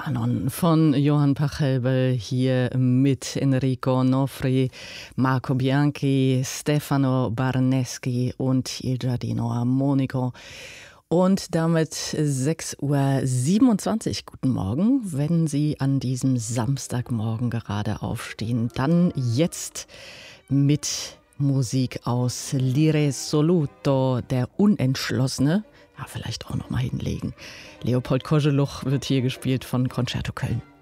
Kanon von Johann Pachelbel hier mit Enrico Nofri, Marco Bianchi, Stefano Barneschi und Il Giardino Armonico. Und damit 6:27 Uhr. Guten Morgen, wenn Sie an diesem Samstagmorgen gerade aufstehen. Dann jetzt mit Musik aus L'Irresoluto, der Unentschlossene. Ja, vielleicht auch noch mal hinlegen. Leopold Koželuch wird hier gespielt von Concerto Köln.